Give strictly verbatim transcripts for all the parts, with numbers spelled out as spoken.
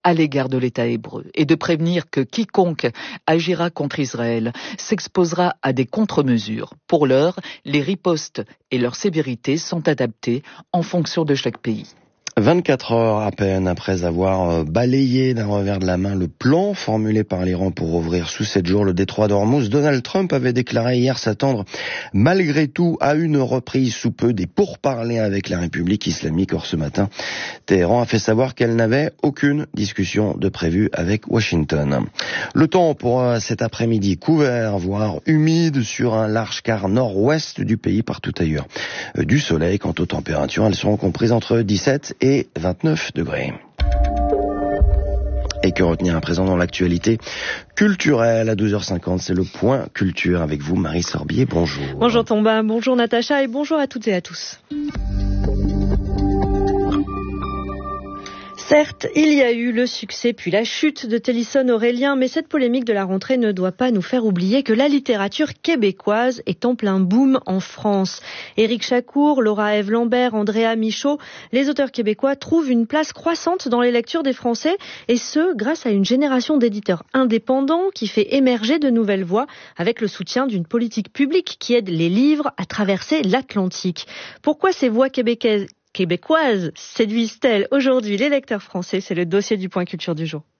à l'égard de l'État hébreu et de prévenir que quiconque agira contre Israël s'exposera à des contre-mesures. Pour l'heure, les ripostes et leur sévérité sont adaptées en fonction de chaque pays. vingt-quatre heures à peine après avoir balayé d'un revers de la main le plan formulé par l'Iran pour ouvrir sous sept jours le détroit d'Ormuz, Donald Trump avait déclaré hier s'attendre malgré tout à une reprise sous peu des pourparlers avec la République islamique. Or ce matin, Téhéran a fait savoir qu'elle n'avait aucune discussion de prévue avec Washington. Le temps pour cet après-midi couvert, voire humide sur un large quart nord-ouest du pays, partout ailleurs du soleil. Quant aux températures, elles seront comprises entre dix-sept et vingt-neuf degrés. Et que retenir à présent dans l'actualité culturelle à douze heures cinquante, c'est le point culture avec vous, Marie Sorbier. Bonjour. Bonjour Tomba, bonjour Natacha et bonjour à toutes et à tous. Certes, il y a eu le succès puis la chute de Télisson Aurélien, mais cette polémique de la rentrée ne doit pas nous faire oublier que la littérature québécoise est en plein boom en France. Éric Chacour, Laura-Ève Lambert, Andrea Michaud, les auteurs québécois trouvent une place croissante dans les lectures des Français, et ce, grâce à une génération d'éditeurs indépendants qui fait émerger de nouvelles voix avec le soutien d'une politique publique qui aide les livres à traverser l'Atlantique. Pourquoi ces voix québécoises québécoises séduisent-elles aujourd'hui les lecteurs français? C'est le dossier du Point Culture du jour.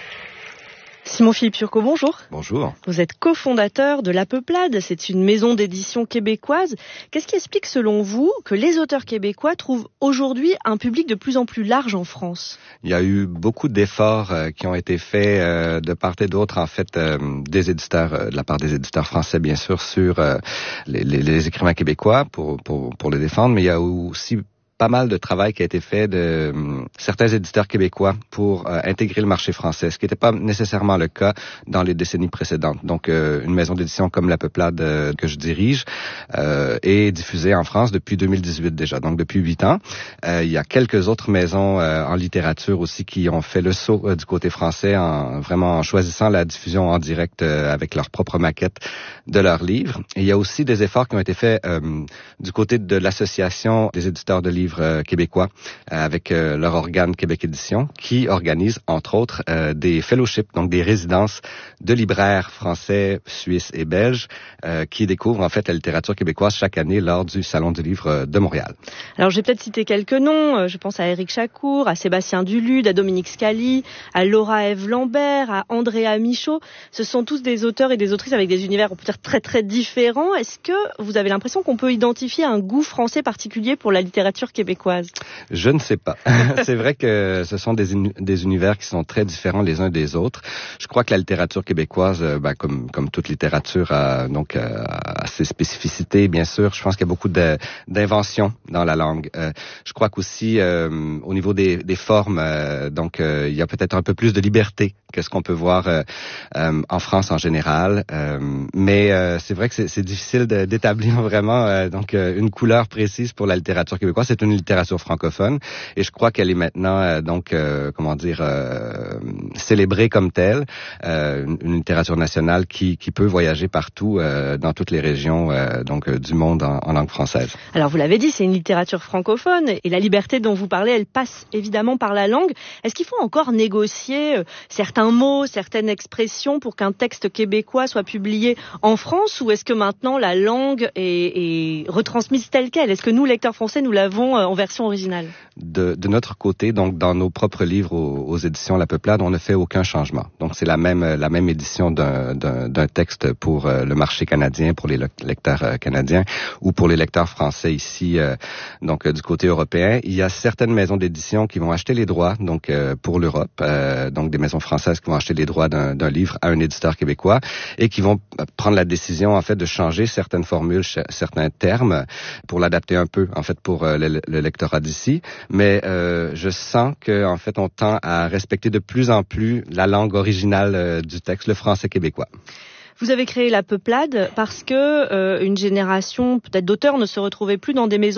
Simon-Philippe Turcot, bonjour. Bonjour. Vous êtes cofondateur de La Peuplade, c'est une maison d'édition québécoise. Qu'est-ce qui explique selon vous que les auteurs québécois trouvent aujourd'hui un public de plus en plus large en France? Il y a eu beaucoup d'efforts euh, qui ont été faits euh, de part et d'autre, en fait, euh, des éditeurs, euh, de la part des éditeurs français, bien sûr, sur euh, les, les, les écrivains québécois pour, pour, pour les défendre, mais il y a aussi pas mal de travail qui a été fait de um, certains éditeurs québécois pour euh, intégrer le marché français, ce qui n'était pas nécessairement le cas dans les décennies précédentes. Donc, euh, une maison d'édition comme La Peuplade euh, que je dirige euh, est diffusée en France depuis deux mille dix-huit déjà, donc depuis huit ans. Euh, il y a quelques autres maisons euh, en littérature aussi qui ont fait le saut euh, du côté français en vraiment en choisissant la diffusion en direct euh, avec leur propre maquette de leurs livres. Et il y a aussi des efforts qui ont été faits euh, du côté de l'association des éditeurs de livres québécois euh, avec euh, leur organe Québec Édition qui organise entre autres euh, des fellowships, donc des résidences de libraires français, suisses et belges euh, qui découvrent en fait la littérature québécoise chaque année lors du Salon du livre de Montréal. Alors je vais peut-être citer quelques noms, je pense à Éric Chacour, à Sébastien Dulude, à Dominique Scali, à Laura-Ève Lambert, à Andrea Michaud. Ce sont tous des auteurs et des autrices avec des univers on peut dire très très différents. Est-ce que vous avez l'impression qu'on peut identifier un goût français particulier pour la littérature québécoise? Je ne sais pas. C'est vrai que ce sont des, uni- des univers qui sont très différents les uns des autres. Je crois que la littérature québécoise, ben, comme, comme toute littérature, a, donc, a ses spécificités, bien sûr. Je pense qu'il y a beaucoup de, d'inventions dans la langue. Euh, je crois qu'aussi, euh, au niveau des, des formes, euh, donc, euh, il y a peut-être un peu plus de liberté que ce qu'on peut voir euh, euh, en France en général. Euh, mais euh, c'est vrai que c'est, c'est difficile de, d'établir vraiment euh, donc euh, une couleur précise pour la littérature québécoise. C'est une littérature francophone et je crois qu'elle est maintenant euh, donc euh, comment dire euh, célébrée comme telle, euh, une, une littérature nationale qui, qui peut voyager partout euh, dans toutes les régions euh, donc euh, du monde en, en langue française. Alors vous l'avez dit, c'est une littérature francophone et la liberté dont vous parlez, elle passe évidemment par la langue. Est-ce qu'il faut encore négocier euh, certains mots, certaines expressions pour qu'un texte québécois soit publié en France, ou est-ce que maintenant la langue est, est retransmise telle qu'elle? Est-ce que nous, lecteurs français, nous l'avons en version originale? De, de notre côté, donc dans nos propres livres aux, aux éditions La Peuplade, on ne fait aucun changement. Donc c'est la même la même édition d'un, d'un, d'un texte pour euh, le marché canadien, pour les lecteurs euh, canadiens, ou pour les lecteurs français ici, euh, donc euh, du côté européen. Il y a certaines maisons d'édition qui vont acheter les droits, donc euh, pour l'Europe, euh, donc des maisons françaises qui vont acheter les droits d'un, d'un livre à un éditeur québécois et qui vont prendre la décision en fait de changer certaines formules, certains termes pour l'adapter un peu en fait pour euh, le, le lectorat d'ici. Mais euh, je sens que en fait on tend à respecter de plus en plus la langue originale euh, du texte, le français québécois. Vous avez créé La Peuplade parce que euh, une génération peut-être d'auteurs ne se retrouvait plus dans des maisons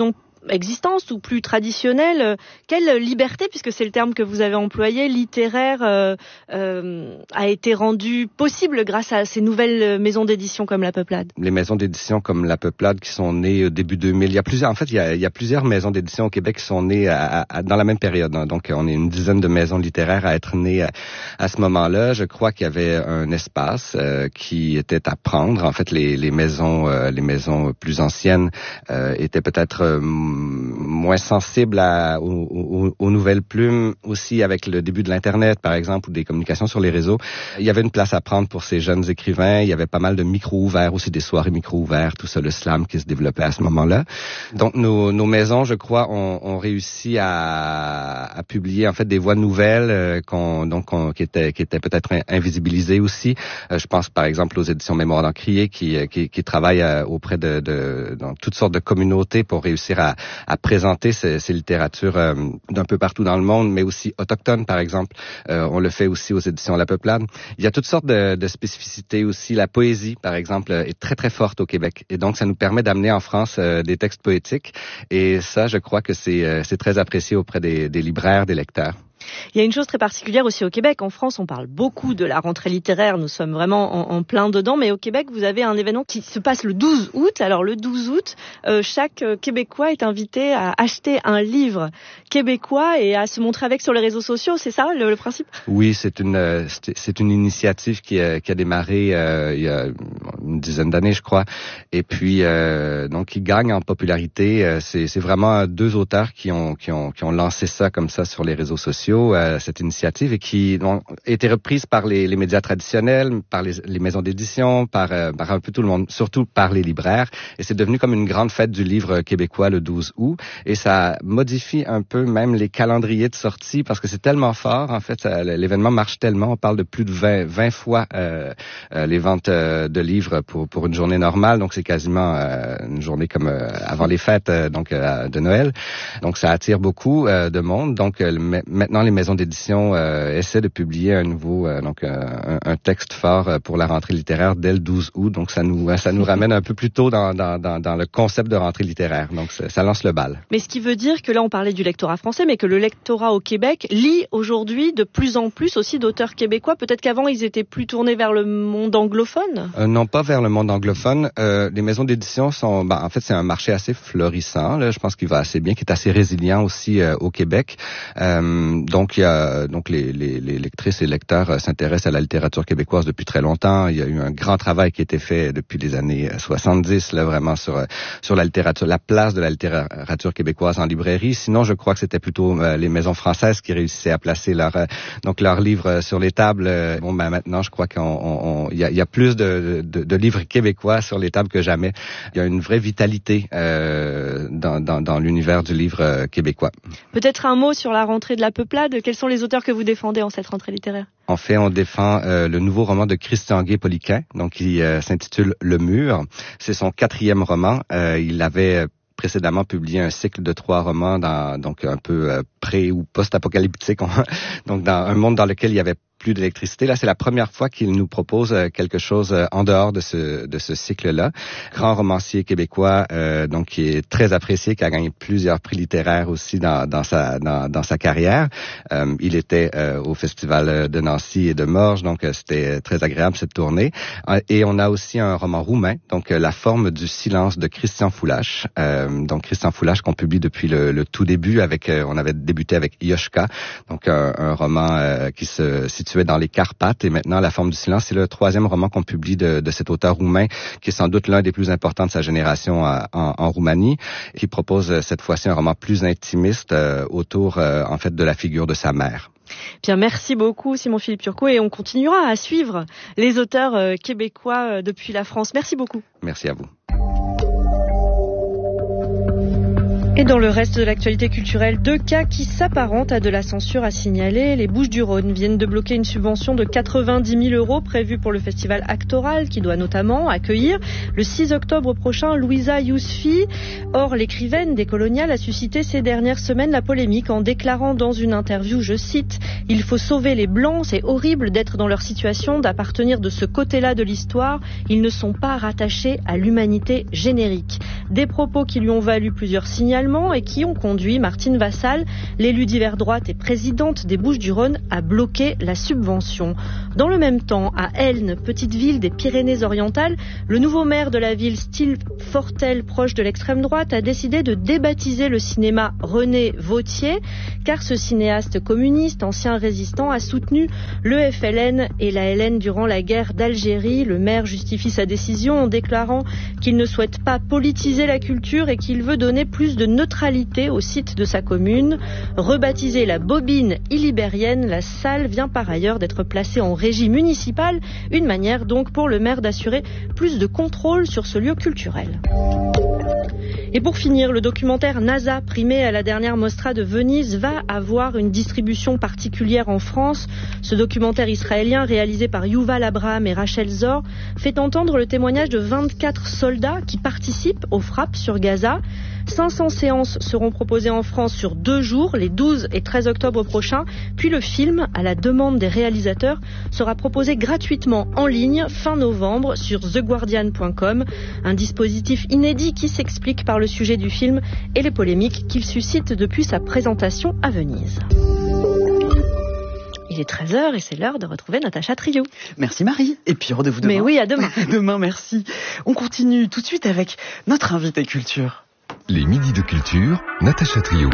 existence ou plus traditionnelle. Quelle liberté, puisque c'est le terme que vous avez employé, littéraire, euh, euh, a été rendue possible grâce à ces nouvelles maisons d'édition comme La Peuplade? Les maisons d'édition comme La Peuplade qui sont nées au début deux mille, il y a plusieurs, en fait, il y a, il y a plusieurs maisons d'édition au Québec qui sont nées à, à, dans la même période. Hein. Donc, on est une dizaine de maisons littéraires à être nées à, à ce moment-là. Je crois qu'il y avait un espace euh, qui était à prendre. En fait, les, les maisons, euh, les maisons plus anciennes euh, étaient peut-être euh, moins sensibles à, aux, aux, aux nouvelles plumes, aussi avec le début de l'Internet, par exemple, ou des communications sur les réseaux. Il y avait une place à prendre pour ces jeunes écrivains. Il y avait pas mal de micros ouverts, aussi des soirées micros ouverts, tout ça, le slam qui se développait à ce moment-là. Donc, nos, nos maisons, je crois, ont, ont réussi à, à publier, en fait, des voix nouvelles euh, qu'on, donc, qu'on, qui étaient, qui étaient peut-être invisibilisées aussi. Euh, je pense, par exemple, aux éditions Mémoire d'Encrier qui, qui, qui travaillent euh, auprès de, de dans toutes sortes de communautés pour réussir à, à présenter ces, ces littératures euh, d'un peu partout dans le monde, mais aussi autochtones, par exemple. Euh, on le fait aussi aux éditions La Peuplade. Il y a toutes sortes de, de spécificités aussi. La poésie, par exemple, est très, très forte au Québec. Et donc, ça nous permet d'amener en France euh, des textes poétiques. Et ça, je crois que c'est, euh, c'est très apprécié auprès des, des libraires, des lecteurs. Il y a une chose très particulière aussi au Québec. En France, on parle beaucoup de la rentrée littéraire. Nous sommes vraiment en, en plein dedans. Mais au Québec, vous avez un événement qui se passe le douze août. Alors, le douze août, euh, chaque Québécois est invité à acheter un livre québécois et à se montrer avec sur les réseaux sociaux. C'est ça, le, le principe? Oui, c'est une, c'est une initiative qui a, qui a démarré euh, il y a une dizaine d'années, je crois. Et puis, euh, donc, qui gagne en popularité. C'est, c'est vraiment deux auteurs qui ont, qui ont, qui ont lancé ça comme ça sur les réseaux sociaux. Euh, cette initiative et qui ont été reprise par les, les médias traditionnels, par les, les maisons d'édition, par, euh, par un peu tout le monde, surtout par les libraires. Et c'est devenu comme une grande fête du livre québécois le douze août. Et ça modifie un peu même les calendriers de sortie parce que c'est tellement fort. En fait, ça, l'événement marche tellement. On parle de plus de vingt, vingt fois euh, euh, les ventes euh, de livres pour, pour une journée normale. Donc, c'est quasiment euh, une journée comme euh, avant les fêtes euh, donc euh, de Noël. Donc, ça attire beaucoup euh, de monde. Donc, euh, maintenant, les maisons d'édition euh, essaient de publier un nouveau, euh, donc euh, un, un texte fort euh, pour la rentrée littéraire dès le douze août. Donc ça nous, ça nous ramène un peu plus tôt dans, dans, dans, dans le concept de rentrée littéraire. Donc ça, ça lance le bal. Mais ce qui veut dire que là, on parlait du lectorat français, mais que le lectorat au Québec lit aujourd'hui de plus en plus aussi d'auteurs québécois. Peut-être qu'avant, ils étaient plus tournés vers le monde anglophone. Euh, non, pas vers le monde anglophone. Euh, les maisons d'édition sont, ben, en fait, c'est un marché assez florissant. Là, je pense qu'il va assez bien, qui est assez résilient aussi euh, au Québec. Euh, donc il y a, donc les, les, les lectrices et lecteurs euh, s'intéressent à la littérature québécoise depuis très longtemps. Il y a eu un grand travail qui a été fait depuis les années soixante-dix, là, vraiment sur sur la littérature, la place de la littérature québécoise en librairie. Sinon, je crois que c'était plutôt euh, les maisons françaises qui réussissaient à placer leur euh, donc leurs livres sur les tables. Bon, ben maintenant, je crois qu'on il y a, y a plus de, de, de livres québécois sur les tables que jamais. Il y a une vraie vitalité euh, dans, dans, dans l'univers du livre euh, québécois. Peut-être un mot sur la rentrée de La Peuplade. Quels sont les auteurs que vous défendez en cette rentrée littéraire? En fait, on défend euh, le nouveau roman de Christian Guay-Poliquin, donc qui euh, s'intitule Le Mur. C'est son quatrième roman. Euh, il avait précédemment publié un cycle de trois romans, dans, donc un peu euh, pré- ou post-apocalyptique, donc dans un monde dans lequel il y avait plus d'électricité. Là, c'est la première fois qu'il nous propose quelque chose en dehors de ce de ce cycle-là. Grand romancier québécois, euh, donc qui est très apprécié, qui a gagné plusieurs prix littéraires aussi dans dans sa dans, dans sa carrière. Euh, il était euh, au Festival de Nancy et de Morges, donc euh, c'était très agréable cette tournée. Euh, et on a aussi un roman roumain, donc euh, La forme du silence de Christian Foulache. Euh, donc Christian Foulache qu'on publie depuis le, le tout début avec, euh, on avait débuté avec Ioshka, donc un, un roman euh, qui se situe dans les Carpates, et maintenant La forme du silence, c'est le troisième roman qu'on publie de, de cet auteur roumain, qui est sans doute l'un des plus importants de sa génération à, en, en Roumanie, et qui propose cette fois-ci un roman plus intimiste euh, autour euh, en fait de la figure de sa mère. Bien, merci beaucoup Simon-Philippe Turcot, et on continuera à suivre les auteurs euh, québécois euh, depuis la France. Merci beaucoup. Merci à vous. Et dans le reste de l'actualité culturelle, deux cas qui s'apparentent à de la censure à signaler. Les Bouches-du-Rhône viennent de bloquer une subvention de quatre-vingt-dix mille euros prévue pour le festival Actoral, qui doit notamment accueillir le six octobre prochain Louisa Yousfi. Or, l'écrivaine décoloniale a suscité ces dernières semaines la polémique en déclarant dans une interview, je cite, « Il faut sauver les Blancs, c'est horrible d'être dans leur situation, d'appartenir de ce côté-là de l'histoire. Ils ne sont pas rattachés à l'humanité générique. » Des propos qui lui ont valu plusieurs signalements et qui ont conduit Martine Vassal, l'élue d'hiver droite et présidente des Bouches-du-Rhône, à bloquer la subvention. Dans le même temps, à Elne, petite ville des Pyrénées-Orientales, le nouveau maire de la ville, Steve Fortel, proche de l'extrême droite, a décidé de débaptiser le cinéma René Vauthier, car ce cinéaste communiste, ancien résistant, a soutenu le F L N et la L N durant la guerre d'Algérie. Le maire justifie sa décision en déclarant qu'il ne souhaite pas politiser la culture et qu'il veut donner plus de neutralité au site de sa commune. Rebaptisée la Bobine illibérienne, la salle vient par ailleurs d'être placée en régie municipale, une manière donc pour le maire d'assurer plus de contrôle sur ce lieu culturel. Et pour finir, le documentaire NASA, primé à la dernière Mostra de Venise, va avoir une distribution particulière en France. Ce documentaire israélien, réalisé par Yuval Abraham et Rachel Zor, fait entendre le témoignage de vingt-quatre soldats qui participent aux frappes sur Gaza. cinq cents séances seront proposées en France sur deux jours, les douze et treize octobre prochains. Puis le film, à la demande des réalisateurs, sera proposé gratuitement en ligne fin novembre sur the guardian point com. Un dispositif inédit qui s'explique par le sujet du film et les polémiques qu'il suscite depuis sa présentation à Venise. Il est treize heures et c'est l'heure de retrouver Natacha Trio. Merci Marie. Et puis rendez-vous demain. Mais oui, à demain. Demain, merci. On continue tout de suite avec notre invité culture. Les midis de culture, Natacha Trio.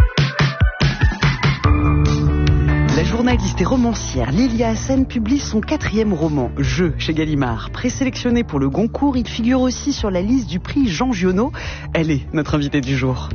La journaliste et romancière Lilia Hassen publie son quatrième roman, Jeu, chez Gallimard. Présélectionné pour le Goncourt, il figure aussi sur la liste du prix Jean Giono. Elle est notre invitée du jour.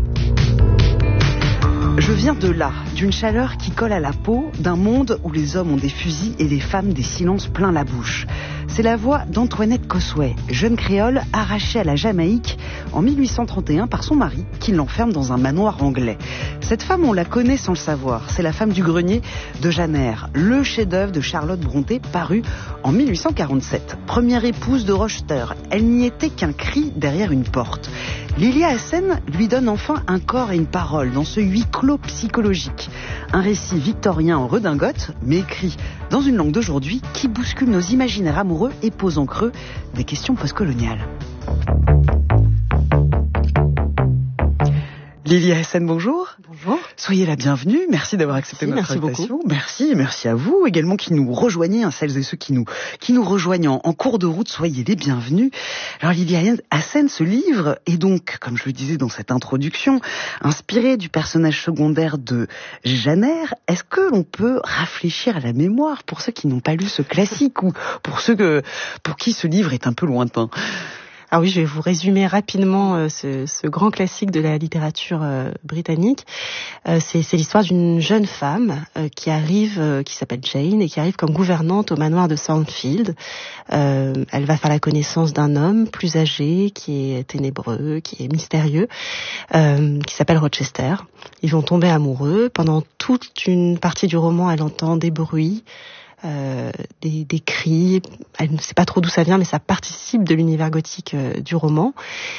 Je viens de là, d'une chaleur qui colle à la peau, d'un monde où les hommes ont des fusils et les femmes des silences plein la bouche. C'est la voix d'Antoinette Cossuet, jeune créole arrachée à la Jamaïque en mille huit cent trente et un par son mari, qui l'enferme dans un manoir anglais. Cette femme, on la connaît sans le savoir. C'est la femme du grenier de Jeanne Eyre, le chef-d'œuvre de Charlotte Brontë, paru en mille huit cent quarante-sept. Première épouse de Rochester, elle n'y était qu'un cri derrière une porte. Lilia Hassen lui donne enfin un corps et une parole dans ce huis clos psychologique. Un récit victorien en redingote, mais écrit dans une langue d'aujourd'hui qui bouscule nos imaginaires amoureux et pose en creux des questions postcoloniales. Lilia Hassen, bonjour. Bonjour. Soyez la bienvenue. Merci d'avoir accepté merci, notre merci invitation. Beaucoup. Merci, merci à vous également qui nous rejoignez, hein, celles et ceux qui nous qui nous rejoignent en, en cours de route. Soyez les bienvenus. Alors Lilia Hassen, ce livre est donc, comme je le disais dans cette introduction, inspiré du personnage secondaire de Jeanne Eyre. Est-ce que l'on peut réfléchir à la mémoire pour ceux qui n'ont pas lu ce classique ou pour ceux que pour qui ce livre est un peu lointain? Ah oui, je vais vous résumer rapidement euh, ce, ce grand classique de la littérature euh, britannique. Euh, c'est, c'est l'histoire d'une jeune femme euh, qui arrive, euh, qui s'appelle Jane, et qui arrive comme gouvernante au manoir de Thornfield. Euh, elle va faire la connaissance d'un homme plus âgé, qui est ténébreux, qui est mystérieux, euh, qui s'appelle Rochester. Ils vont tomber amoureux. Pendant toute une partie du roman, elle entend des bruits, Euh, des, des cris, elle ne sait pas trop d'où ça vient, mais ça participe de l'univers gothique euh, du roman.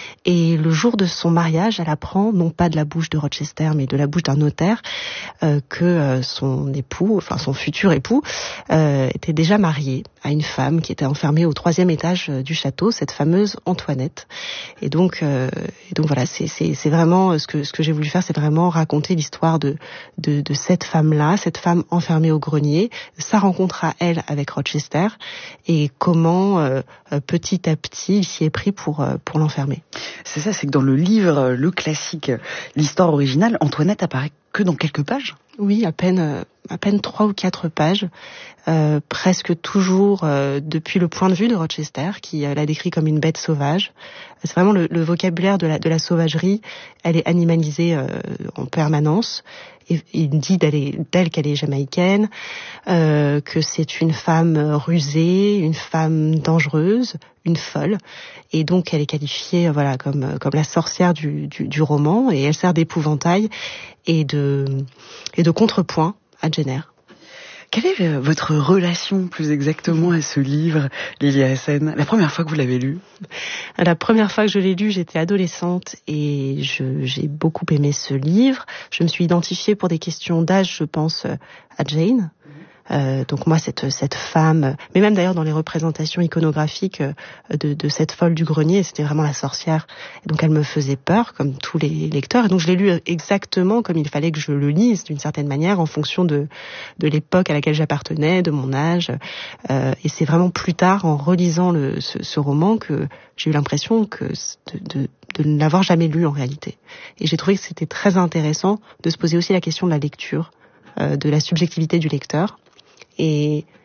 Et le jour de son mariage, elle apprend, non pas de la bouche de Rochester, mais de la bouche d'un notaire, euh, que euh, son époux, enfin son futur époux, euh, était déjà marié à une femme qui était enfermée au troisième étage euh, du château, cette fameuse Antoinette. Et donc, euh, et donc voilà, c'est, c'est, c'est vraiment ce que ce que j'ai voulu faire, c'est vraiment raconter l'histoire de de, de cette femme-là, cette femme enfermée au grenier, sa rencontre à elle avec Rochester et comment euh, petit à petit il s'y est pris pour euh, pour l'enfermer. C'est ça, c'est que dans le livre, le classique, l'histoire originale, Antoinette apparaît que dans quelques pages. Oui, à peine à peine trois ou quatre pages, euh, presque toujours euh, depuis le point de vue de Rochester, qui euh, la décrit comme une bête sauvage. C'est vraiment le, le vocabulaire de la de la sauvagerie. Elle est animalisée euh, en permanence. Et il dit d'elle, d'elle qu'elle est jamaïcaine, euh, que c'est une femme rusée, une femme dangereuse, une folle, et donc elle est qualifiée, voilà, comme comme la sorcière du du, du roman, et elle sert d'épouvantail et de et de contrepoint à Jane Eyre. Quelle est votre relation plus exactement à ce livre, Lilia Hassen? La première fois que vous l'avez lu? La première fois que je l'ai lu, j'étais adolescente et je, j'ai beaucoup aimé ce livre. Je me suis identifiée pour des questions d'âge, je pense, à Jane. Euh, donc moi, cette cette femme, mais même d'ailleurs dans les représentations iconographiques de, de cette folle du grenier, c'était vraiment la sorcière. Et donc elle me faisait peur, comme tous les lecteurs. Et donc je l'ai lu exactement comme il fallait que je le lise, d'une certaine manière, en fonction de de l'époque à laquelle j'appartenais, de mon âge. Euh, et c'est vraiment plus tard, en relisant le, ce, ce roman, que j'ai eu l'impression que de, de, de ne l'avoir jamais lu en réalité. Et j'ai trouvé que c'était très intéressant de se poser aussi la question de la lecture, euh, de la subjectivité du lecteur. Et